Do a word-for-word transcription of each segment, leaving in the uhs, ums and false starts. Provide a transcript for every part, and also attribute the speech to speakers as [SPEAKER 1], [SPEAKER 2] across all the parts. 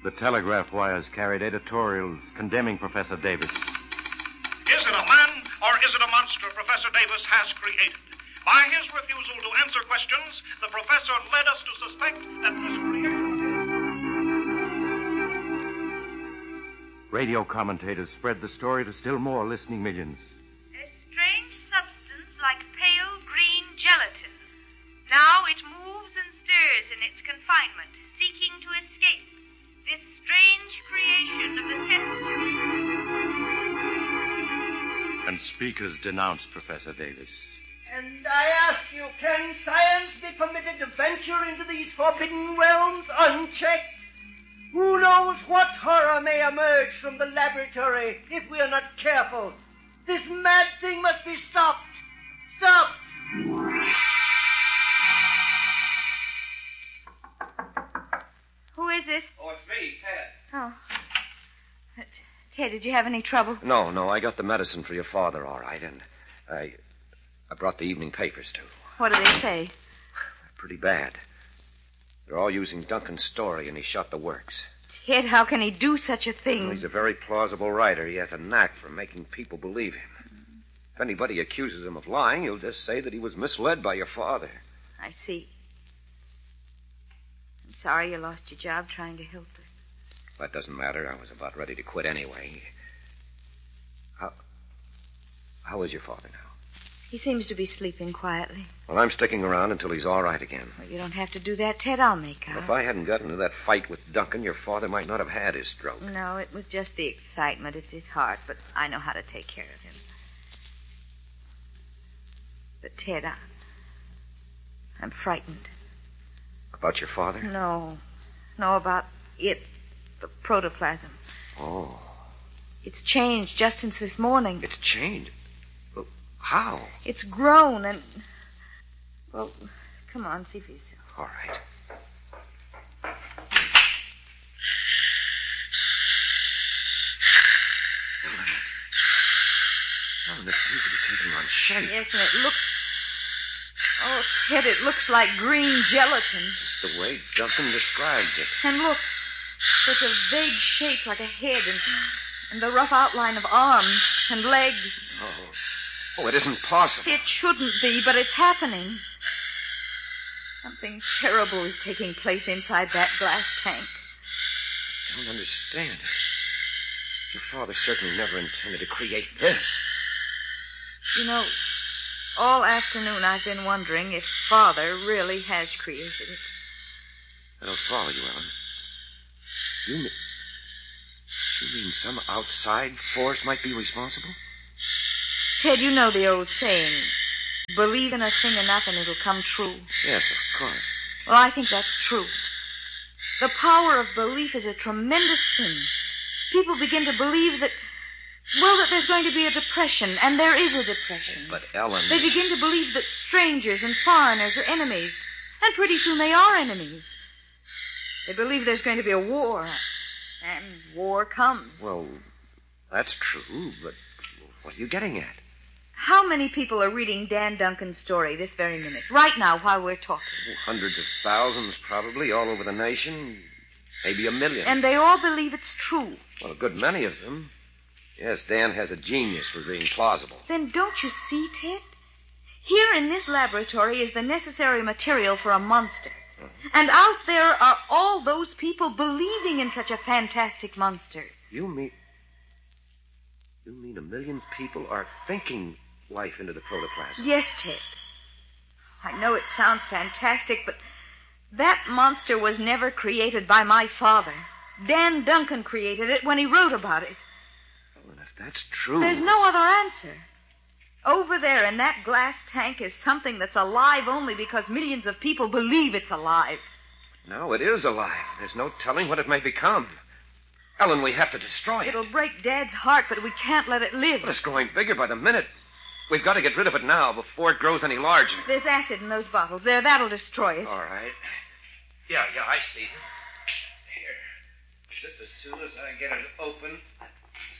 [SPEAKER 1] The telegraph wires carried editorials condemning Professor Davis.
[SPEAKER 2] Is it a man or is it a monster Professor Davis has created? By his refusal to answer questions, the professor led us to suspect that this creation...
[SPEAKER 1] Radio commentators spread the story to still more listening millions.
[SPEAKER 3] A strange substance like pale green gelatin. Now it moves and stirs in its confinement, seeking to escape. This strange creation of the test tube.
[SPEAKER 1] And speakers denounced Professor Davis.
[SPEAKER 4] And I ask you, can science be permitted to venture into these forbidden realms unchecked? Who knows what horror may emerge from the laboratory if we are not careful? This mad thing must be stopped. Stopped!
[SPEAKER 3] Who is it?
[SPEAKER 5] Oh, it's me, Ted.
[SPEAKER 3] Oh. Uh, Ted, did you have any trouble?
[SPEAKER 5] No, no, I got the medicine for your father, all right, and I... I brought the evening papers, too.
[SPEAKER 3] What do they say?
[SPEAKER 5] Pretty bad. They're all using Duncan's story, and he shot the works.
[SPEAKER 3] Ted, how can he do such a thing?
[SPEAKER 5] Well, he's a very plausible writer. He has a knack for making people believe him. If anybody accuses him of lying, he'll just say that he was misled by your father.
[SPEAKER 3] I see. I'm sorry you lost your job trying to help us.
[SPEAKER 5] That doesn't matter. I was about ready to quit anyway. How... How is your father now?
[SPEAKER 3] He seems to be sleeping quietly.
[SPEAKER 5] Well, I'm sticking around until he's all right again.
[SPEAKER 3] Well, you don't have to do that, Ted. I'll make out.
[SPEAKER 5] If I hadn't gotten into that fight with Duncan, your father might not have had his stroke.
[SPEAKER 3] No, it was just the excitement. It's his heart, but I know how to take care of him. But, Ted, I... I'm frightened.
[SPEAKER 5] About your father?
[SPEAKER 3] No. No, about it. The protoplasm.
[SPEAKER 5] Oh.
[SPEAKER 3] It's changed just since this morning.
[SPEAKER 5] It's changed? Well, how?
[SPEAKER 3] It's grown and... Well, come on, see for yourself.
[SPEAKER 5] All right. Oh, it seems to be taking on shape.
[SPEAKER 3] Yes, and it looks... Oh, Ted, it looks like green gelatin.
[SPEAKER 5] Just the way Duncan describes it.
[SPEAKER 3] And look, there's a vague shape like a head and, and the rough outline of arms and legs.
[SPEAKER 5] Oh. Oh, it isn't possible.
[SPEAKER 3] It shouldn't be, but it's happening. Something terrible is taking place inside that glass tank.
[SPEAKER 5] I don't understand it. Your father certainly never intended to create this.
[SPEAKER 3] You know, all afternoon I've been wondering if Father really has created it.
[SPEAKER 5] I don't follow you, Ellen. You mean... You mean some outside force might be responsible?
[SPEAKER 3] Ted, you know the old saying, believe in a thing enough and it'll come true.
[SPEAKER 5] Yes, of course.
[SPEAKER 3] Well, I think that's true. The power of belief is a tremendous thing. People begin to believe that, well, that there's going to be a depression, and there is a depression.
[SPEAKER 5] But, Ellen...
[SPEAKER 3] They begin to believe that strangers and foreigners are enemies, and pretty soon they are enemies. They believe there's going to be a war, and war comes.
[SPEAKER 5] Well, that's true, but what are you getting at?
[SPEAKER 3] How many people are reading Dan Duncan's story this very minute, right now, while we're talking?
[SPEAKER 5] Oh, hundreds of thousands, probably, all over the nation. Maybe a million.
[SPEAKER 3] And they all believe it's true.
[SPEAKER 5] Well, a good many of them. Yes, Dan has a genius for being plausible.
[SPEAKER 3] Then don't you see, Ted? Here in this laboratory is the necessary material for a monster. Uh-huh. And out there are all those people believing in such a fantastic monster.
[SPEAKER 5] You mean... You mean a million people are thinking life into the protoplasm?
[SPEAKER 3] Yes, Ted. I know it sounds fantastic, but that monster was never created by my father. Dan Duncan created it when he wrote about it.
[SPEAKER 5] Well, and if that's true...
[SPEAKER 3] There's no other answer. Over there in that glass tank is something that's alive only because millions of people believe it's alive.
[SPEAKER 5] Now it is alive. There's no telling what it may become. Ellen, we have to destroy it.
[SPEAKER 3] It'll break Dad's heart, but we can't let it live.
[SPEAKER 5] But it's growing bigger by the minute. We've got to get rid of it now before it grows any larger.
[SPEAKER 3] There's acid in those bottles. There, that'll destroy it.
[SPEAKER 5] All right. Yeah, yeah, I see. Here. Just as soon as I get it open,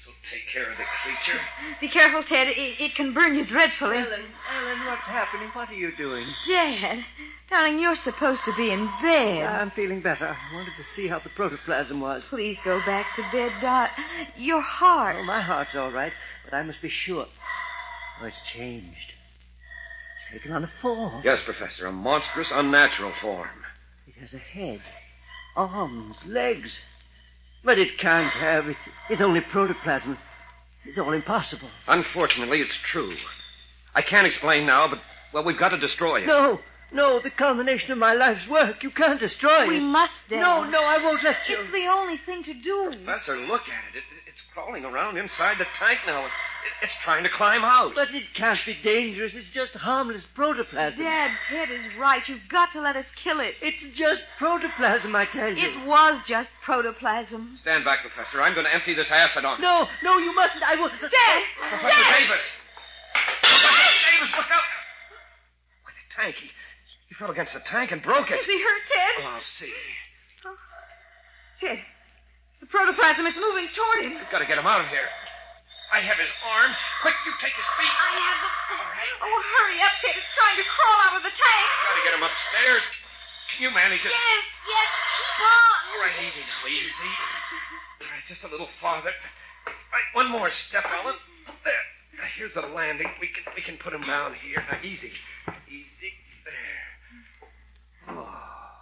[SPEAKER 5] This'll take care of the creature.
[SPEAKER 3] Be careful, Ted. It, it can burn you dreadfully.
[SPEAKER 4] Ellen, Ellen, what's happening? What are you doing?
[SPEAKER 3] Dad, darling, you're supposed to be in bed.
[SPEAKER 4] I'm feeling better. I wanted to see how the protoplasm was.
[SPEAKER 3] Please go back to bed, Dot. Your heart.
[SPEAKER 4] Oh, my heart's all right, but I must be sure. Oh, it's changed. It's taken on a form.
[SPEAKER 5] Yes, Professor, a monstrous, unnatural form.
[SPEAKER 4] It has a head, arms, legs. But it can't have. It's, it's only protoplasm. It's all impossible.
[SPEAKER 5] Unfortunately, it's true. I can't explain now, but, well, we've got to destroy it.
[SPEAKER 4] No, no, the culmination of my life's work. You can't destroy
[SPEAKER 3] We
[SPEAKER 4] it.
[SPEAKER 3] must, Dad.
[SPEAKER 4] No, no, I won't let you.
[SPEAKER 3] It's the only thing to do.
[SPEAKER 5] Professor, look at it. it. It's crawling around inside the tank now. It, it's trying to climb out.
[SPEAKER 4] But it can't be dangerous. It's just harmless protoplasm.
[SPEAKER 3] Dad, Ted is right. You've got to let us kill it.
[SPEAKER 4] It's just protoplasm, I tell you.
[SPEAKER 3] It was just protoplasm.
[SPEAKER 5] Stand back, Professor. I'm going to empty this acid on it.
[SPEAKER 4] No, no, you mustn't. I will.
[SPEAKER 3] Dad!
[SPEAKER 5] Professor
[SPEAKER 3] Dad!
[SPEAKER 5] Davis! Professor Davis, look out! Why, the tank. He, he fell against the tank and broke it.
[SPEAKER 3] Is he hurt, Ted?
[SPEAKER 5] Well, I'll see.
[SPEAKER 3] Oh. Ted, the protoplasm is moving toward him.
[SPEAKER 5] We've got to get him out of here. I have his arms. Quick, you take his feet.
[SPEAKER 3] I have them. Oh, hurry up, Ted. It's trying to crawl out of the tank.
[SPEAKER 5] Got to get him upstairs. Can you manage it?
[SPEAKER 3] Yes, yes. Keep on.
[SPEAKER 5] All right, easy now, easy. All right, just a little farther. Right, one more step, Ellen. There. Now, here's the landing. We can we can put him down here. Now, easy. Easy. There. Oh.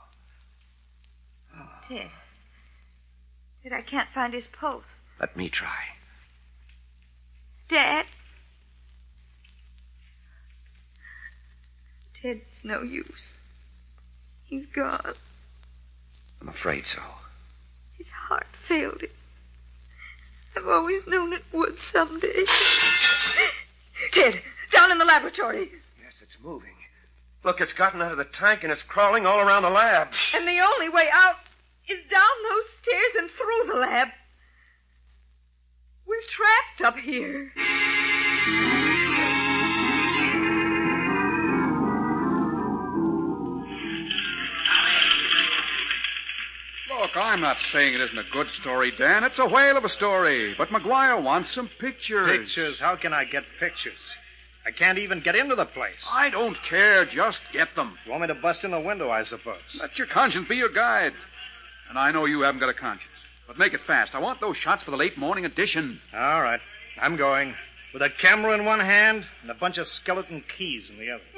[SPEAKER 5] Oh.
[SPEAKER 3] Ted. Ted, I can't find his pulse.
[SPEAKER 5] Let me try.
[SPEAKER 3] Dad? Ted, it's no use. He's gone.
[SPEAKER 5] I'm afraid so.
[SPEAKER 3] His heart failed him. I've always known it would someday. Ted, down in the laboratory.
[SPEAKER 5] Yes, it's moving. Look, it's gotten out of the tank and it's crawling all around the lab.
[SPEAKER 3] And the only way out is down those stairs and through the lab. We're trapped up here.
[SPEAKER 6] Look, I'm not saying it isn't a good story, Dan. It's a whale of a story. But McGuire wants some pictures.
[SPEAKER 7] Pictures? How can I get pictures? I can't even get into the place.
[SPEAKER 6] I don't care. Just get them.
[SPEAKER 7] You want me to bust in the window, I suppose?
[SPEAKER 6] Let your conscience be your guide. And I know you haven't got a conscience. But make it fast. I want those shots for the late morning edition.
[SPEAKER 7] All right. I'm going. With a camera in one hand and a bunch of skeleton keys in the other.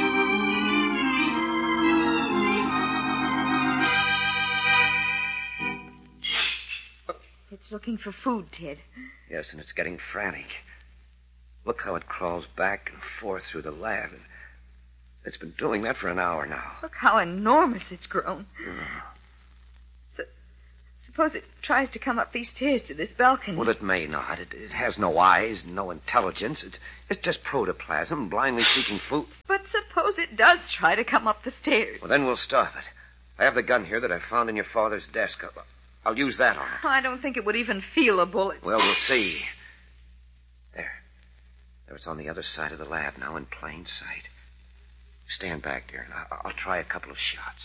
[SPEAKER 3] It's looking for food, Ted.
[SPEAKER 5] Yes, and it's getting frantic. Look how it crawls back and forth through the lab. It's been doing that for an hour now.
[SPEAKER 3] Look how enormous it's grown.
[SPEAKER 5] Oh.
[SPEAKER 3] So, suppose it tries to come up these stairs to this balcony.
[SPEAKER 5] Well, it may not. It, it has no eyes, no intelligence. It's, it's just protoplasm, blindly seeking food.
[SPEAKER 3] But suppose it does try to come up the stairs.
[SPEAKER 5] Well, then we'll stop it. I have the gun here that I found in your father's desk. I'll, I'll use that on it.
[SPEAKER 3] I don't think it would even feel a bullet.
[SPEAKER 5] Well, we'll see. There. There, it's on the other side of the lab now in plain sight. Stand back, dear, and I'll, I'll try a couple of shots.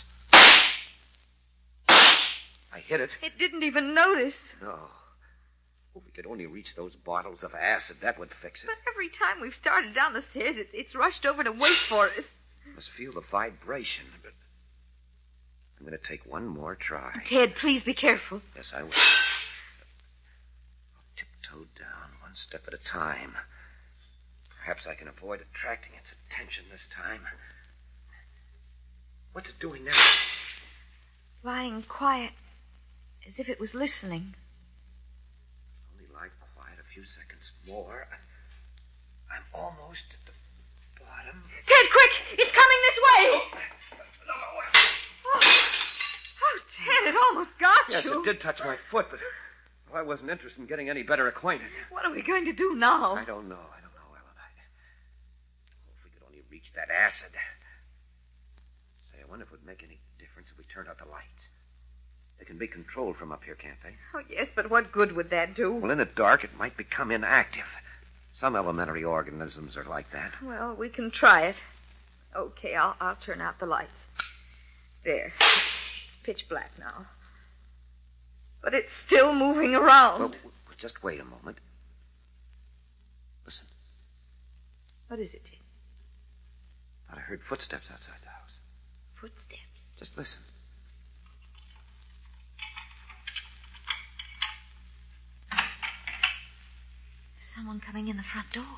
[SPEAKER 5] I hit it.
[SPEAKER 3] It didn't even notice.
[SPEAKER 5] No. If we could only reach those bottles of acid, that would fix it.
[SPEAKER 3] But every time we've started down the stairs, it, it's rushed over to wait for us.
[SPEAKER 5] Must feel the vibration, but I'm going to take one more try.
[SPEAKER 3] Ted, please be careful.
[SPEAKER 5] Yes, I will. I'll tiptoe down one step at a time. Perhaps I can avoid attracting its attention this time. What's it doing now?
[SPEAKER 3] Lying quiet, as if it was listening.
[SPEAKER 5] Only lie quiet a few seconds more. I'm almost at the bottom.
[SPEAKER 3] Ted, quick! It's coming this way! Oh, oh Ted, it almost got
[SPEAKER 5] Yes,
[SPEAKER 3] you.
[SPEAKER 5] it did touch my foot, but well, I wasn't interested in getting any better acquainted.
[SPEAKER 3] What are we going to do now?
[SPEAKER 5] I don't know. I don't know, Ellen. I... Oh, if we could only reach that acid. Say, I wonder if it would make any difference if we turned out the lights. They can be controlled from up here, can't they?
[SPEAKER 3] Oh, yes, but what good would that do?
[SPEAKER 5] Well, in the dark, it might become inactive. Some elementary organisms are like that.
[SPEAKER 3] Well, we can try it. Okay, I'll, I'll turn out the lights. There. It's pitch black now. But it's still moving around.
[SPEAKER 5] Well, just wait a moment. Listen.
[SPEAKER 3] What is it, Ted?
[SPEAKER 5] Thought I heard footsteps outside the house.
[SPEAKER 3] Footsteps?
[SPEAKER 5] Just listen.
[SPEAKER 3] Someone coming in the front door.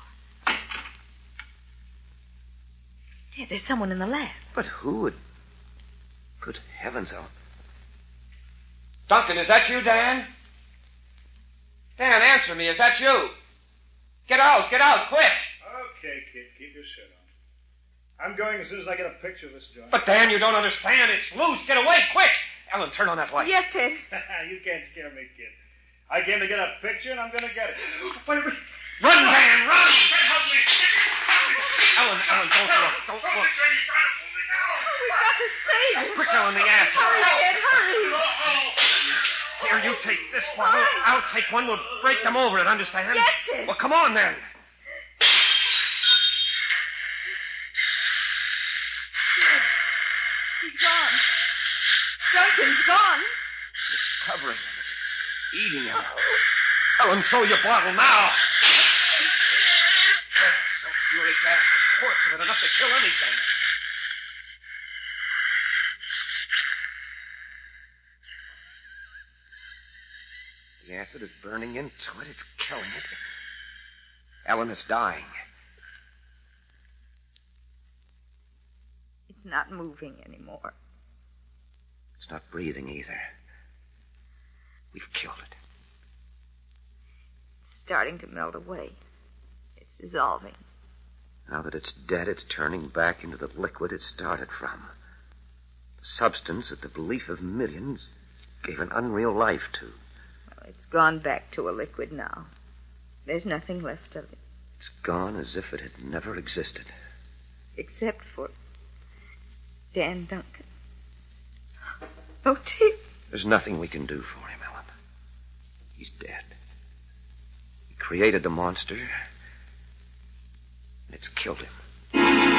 [SPEAKER 3] Ted, there's someone in the lab.
[SPEAKER 5] But who would... Good heavens, Ellen.
[SPEAKER 8] Duncan, is that you, Dan? Dan, answer me. Is that you? Get out, get out, quick.
[SPEAKER 7] Okay, kid, keep your shirt on. I'm going as soon as I get a picture of this joint.
[SPEAKER 8] But, Dan, you don't understand. It's loose. Get away, quick. Ellen, turn on that light.
[SPEAKER 3] Yes, Ted.
[SPEAKER 7] You can't scare me, kid. I came to get a picture, and I'm going to get it.
[SPEAKER 8] Wait, wait. Run, Dan, run! Ellen, Ellen, don't look. Don't look.
[SPEAKER 3] We've got to save him.
[SPEAKER 8] Quick, Ellen, the acid.
[SPEAKER 3] Hurry, Ted, hurry.
[SPEAKER 8] Here, you take this bottle. I'll take one. We'll break them over it, understand?
[SPEAKER 3] Yes, Ted.
[SPEAKER 8] Well, come on, then.
[SPEAKER 3] He's gone. Duncan's gone.
[SPEAKER 5] It's covering him. It's eating him.
[SPEAKER 8] Ellen, throw your bottle now. Sulfuric acid, quarts of it, enough to kill anything.
[SPEAKER 5] The acid is burning into it. It's killing it. Ellen is dying.
[SPEAKER 3] It's not moving anymore.
[SPEAKER 5] It's not breathing either. We've killed it.
[SPEAKER 3] It's starting to melt away. It's dissolving.
[SPEAKER 5] Now that it's dead, it's turning back into the liquid it started from. The substance that the belief of millions gave an unreal life to.
[SPEAKER 3] Well, it's gone back to a liquid now. There's nothing left of it.
[SPEAKER 5] It's gone as if it had never existed.
[SPEAKER 3] Except for Dan Duncan. Oh, Ted.
[SPEAKER 5] There's nothing we can do for him, Ellen. He's dead. We created the monster, and it's killed him.